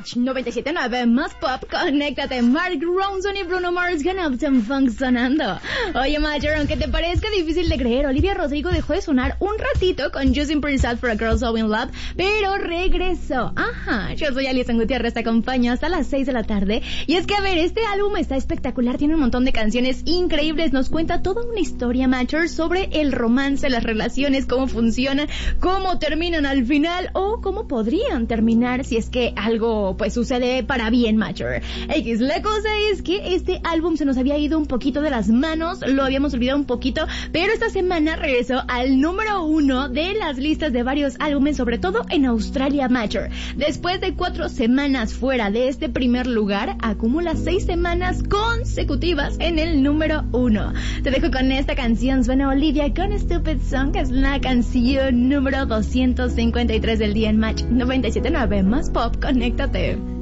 Match 97.9 más pop, conéctate. Mark Ronson y Bruno Mars con Uptown Funk sonando. Oye, Matcher, aunque te parezca difícil de creer, Olivia Rodrigo dejó de sonar un ratito con Using Pretty Sad for a Girl So in Love, pero regresó. Ajá, yo soy Alison Gutiérrez, te acompaño hasta las 6 de la tarde. Y es que, a ver, este álbum está espectacular, tiene un montón de canciones increíbles, nos cuenta toda una historia, Matcher, sobre el romance, las relaciones, cómo funcionan, cómo terminan al final o cómo podrían terminar si es que algo pues sucede para bien, Matcher. X, la cosa es que este álbum se nos había ido un poquito de las manos, lo habíamos olvidado un poquito, pero esta semana regresó al número 1 de las listas de varios álbumes, sobre todo en Australia, Matcher. Después de 4 semanas fuera de este primer lugar, acumula 6 semanas consecutivas en el número 1. Te dejo con esta canción, suena Olivia con Stupid Song, que es la canción número 253 del día en Match 97.9 más pop, conéctate.